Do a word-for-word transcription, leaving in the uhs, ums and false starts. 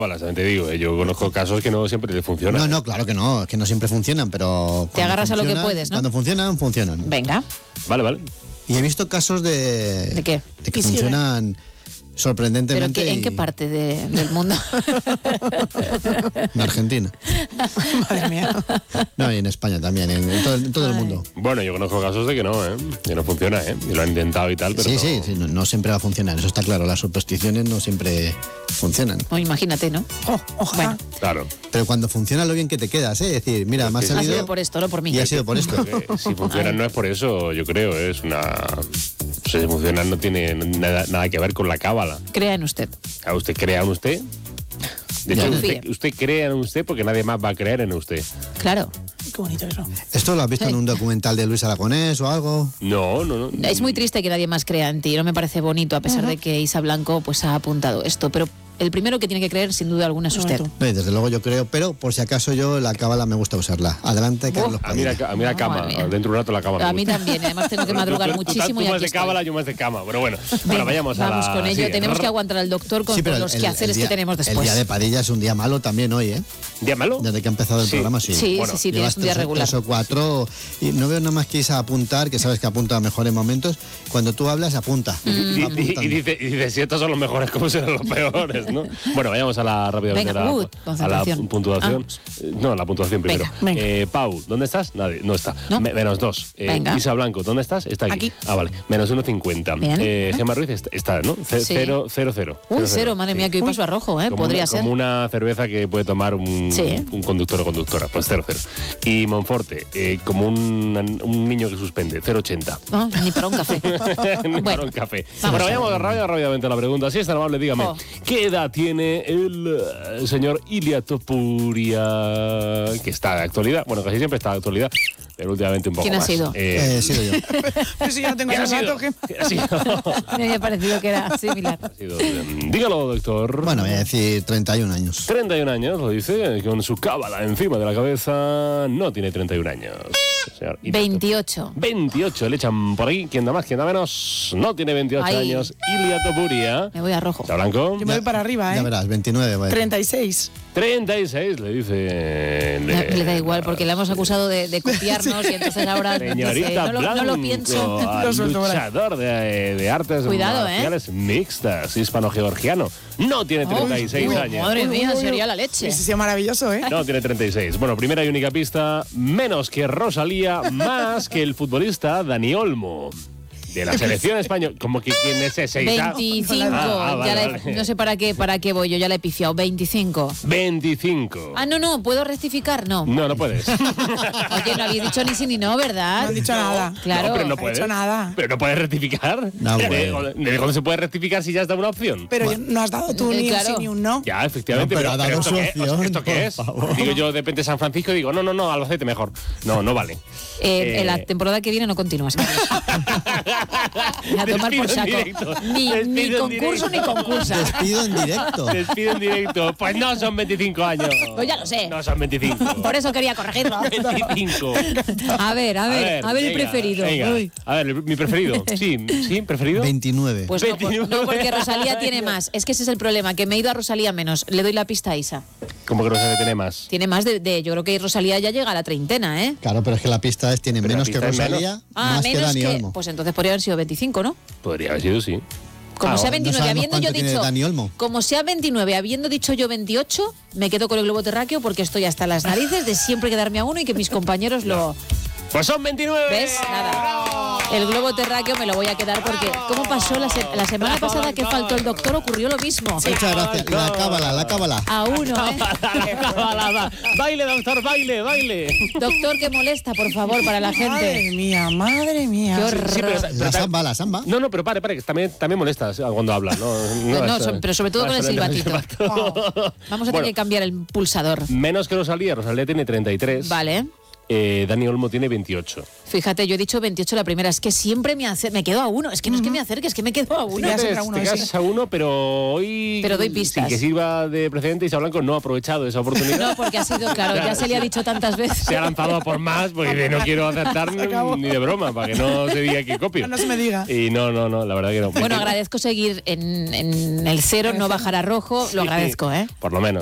Bueno, te digo, yo conozco casos que no siempre le funcionan. No, no, claro que no, es que no siempre funcionan, pero... Te agarras a lo que puedes, ¿no? Cuando funcionan, funcionan. Venga. Vale, vale. Y he visto casos de... ¿De qué? De que funcionan sorprendentemente. ¿Pero qué, en y... qué parte de, del mundo? En Argentina. Madre mía. No, y en España también, en, en todo, en todo el mundo. Bueno, yo conozco casos de que no, ¿eh? Que no funciona, ¿eh? Y lo han intentado y tal, pero Sí, no. sí, sí no, no siempre va a funcionar, eso está claro. Las supersticiones no siempre funcionan. O imagínate, ¿no? Oh, ojalá. Bueno. Claro. Pero cuando funciona lo bien que te quedas, ¿eh? Es decir, mira, me ha Sí, salido... Ha sido por esto, no por mí. Y ha sido por esto. Que si funcionan no es por eso, yo creo, ¿eh? Es una... Si funcionan no tiene nada, nada que ver con la cábala. Crea en usted. ¿A usted crea en usted? De hecho, Confíe. usted, usted crea en usted porque nadie más va a creer en usted. Claro. Qué bonito eso. ¿Esto lo has visto en un documental de Luis Aragonés o algo? No, no, no. Es muy triste que nadie más crea en ti. No me parece bonito, a pesar Ajá. de que Isa Blanco pues ha apuntado esto. Pero el primero que tiene que creer, sin duda alguna, es usted. Bueno, No, y desde luego yo creo, pero por si acaso yo la cábala me gusta usarla. Adelante, Carlos A mí la, Padilla. a mí la cama, Madre mía. dentro de un rato la cama me A mí gusta. también. Además tengo que madrugar Tú- tú- muchísimo tú y más aquí de estoy. cábala, yo más de cama. Pero bueno, bueno Venga, vayamos a vamos la... con ello. sí, Tenemos ¿no? que aguantar al doctor con Sí, pero los el- quehaceres el día- que tenemos después. El día de Padilla es un día malo también hoy, ¿eh? ¿Día malo? Desde que ha empezado el Sí. programa, sí. Sí, Bueno, sí, sí, Llevas tienes un día tres, regular. tres o cuatro y no veo nada más que irse a apuntar, que sabes que apunta a mejores momentos. Cuando tú hablas, apunta. Y, Va y- y apuntando. dice, y dice, si estos son los mejores, ¿cómo serán los peores? ¿no? Bueno, vayamos a la rápidamente Venga, a la, uh, a la concentración. puntuación. Eh, No, la puntuación primero. Venga, venga. Eh, Pau, ¿dónde estás? Nadie, no está. ¿No? Me- menos dos. Eh, Venga. Isa Blanco, ¿dónde estás? Está aquí. Aquí. Ah, vale. Menos uno cincuenta. Bien. Eh, Gemma Ruiz está, está, ¿no? Ce- Sí. Cero, cero, cero. Un cero, madre mía, que hoy paso a rojo, ¿eh? Como Podría una, ser. Como una cerveza que puede tomar un, Sí. un conductor o conductora. Pues cero, cero. Y Monforte, eh, como un, un niño que suspende, cero ochenta. No, ni para un café. Ni para Bueno, un café. vamos Bueno, a ver. vayamos rápido, rápidamente a la pregunta. Si es tan amable, dígame, Oh. ¿qué edad tiene el eh, señor Ilia Topuria? Que está de actualidad. Bueno, casi siempre está de actualidad, pero últimamente un poco ¿Quién ha más. sido? Eh, Eh, he sido yo. Pues si ya no tengo ¿Quién ha esos sido? datos, ¿qué? ¿Quién ha sido? Me había parecido que era similar. Ha sido, eh, Dígalo, doctor. Bueno, voy a decir treinta y un años. treinta y un años, lo dice, con su cábala encima de la cabeza. No tiene treinta y un años. Señor Ilia veintiocho. veintiocho le echan por ahí, ¿quién da más, quién da menos? No tiene veintiocho Ay. años, Ilia Topuria. Me voy a rojo. ¿Está blanco? Yo me voy para arriba, Ya ¿eh? verás, veintinueve. Voy a decir. treinta y seis. treinta y seis, le dice... Le, le da igual, porque le hemos acusado de, de copiarnos y entonces ahora dice, Señorita no, lo, Blanco, no lo pienso. Lo suelto por ahí. luchador de, de artes Cuidado, ¿eh? marciales mixtas, hispano-georgiano. No tiene treinta y seis Uy, años. Madre mía, Uy, uy, sería uy. la leche. Ese sería maravilloso, ¿eh? No tiene treinta y seis. Bueno, primera y única pista, menos que Rosalía, más que el futbolista Dani Olmo. De la selección española. Como que quién es ese. Isa? veinticinco. Ah, ah, vale, ya la he- vale. No sé para qué, para qué voy yo, ya la he pifiado. veinticinco. veinticinco. Ah, no, no, ¿puedo rectificar? No. No, no puedes. Oye, no habéis dicho ni sí ni no, ¿verdad? No han dicho nada. Claro. No, pero no No he puedes. hecho nada. Pero no puedes rectificar. No, ¿De- bueno. ¿De dónde se puede rectificar si ya has dado una opción? Pero yo- no has dado tú Eh, ni un claro. sí ni un no. Ya, efectivamente. No, pero ha dado ¿esto su qué, opción, ¿esto qué por es? favor. Digo yo, de repente San Francisco, digo, no, no, no, Albacete mejor. No, no vale. Eh, Eh, en la temporada que viene no continúas. A tomar Despido por en saco. directo. Ni, Despido ni en concurso ni directo. concursa. Despido en directo. Despido en directo. Pues no son veinticinco años. Pues ya lo sé. No son veinticinco. Por eso quería corregirlo. veinticinco. A ver, a ver, a ver el venga, preferido. venga. Uy. A ver, el- mi preferido. Sí, sí, preferido. veintinueve. Pues no, por- veintinueve. no, porque Rosalía tiene más. Es que ese es el problema, que me he ido a Rosalía menos. Le doy la pista a Isa. Como que no se detiene más. Tiene más de, de- yo creo que Rosalía ya llega a la treintena, ¿eh? Claro, pero es que la pista es, tiene Pero la menos que pista es Rosalía, menos. Ah, más que menos Dani que... Olmo. Pues entonces podría haber sido veinticinco, ¿no? Podría haber sido, sí. Como Ah, sea no veintinueve, sabemos habiendo yo cuánto tiene dicho... Dani Olmo. Como sea veintinueve, habiendo dicho yo veintiocho, me quedo con el globo terráqueo porque estoy hasta las narices de siempre quedarme a uno y que mis compañeros lo... Pues son veintinueve. ¿Ves? Nada. El globo terráqueo me lo voy a quedar porque... ¿Cómo pasó la, se- la semana pasada que faltó el doctor? Ocurrió lo mismo. Muchas gracias. La cábala, la cábala. A uno, ¿eh? Baile, doctor, baile, baile. Doctor, que molesta, por favor, para la Madre gente. mía, madre mía. Qué horror. Sí, pero, pero La ta- samba, la samba. No, no, pero pare, pare, que también, también molestas cuando hablas, ¿no? No, es, so- pero sobre todo no con el es- no es silbatito. silbato. Vamos a tener Bueno, que cambiar el pulsador. menos que Rosalía. Rosalía tiene treinta y tres. Vale. Eh, Dani Olmo tiene veintiocho. Fíjate, yo he dicho veintiocho la primera. Es que siempre me, hace, me quedo a uno. Es que no es que me acerque, es que me quedo a uno. Ya Te, siempre a uno, te quedas sí. a uno, pero hoy... Pero doy pistas. Sin que sirva de precedente, Isa Blanco no ha aprovechado esa oportunidad. No, porque ha sido, claro, ya se le ha dicho tantas veces. Se ha lanzado a por más, porque de no quiero acertar ni de broma, para que no se diga que copio. No se me diga. Y no, no, no, la verdad que no. Bueno, agradezco seguir en, en el cero, no bajar a rojo. Lo Sí, agradezco, ¿eh? Por lo menos.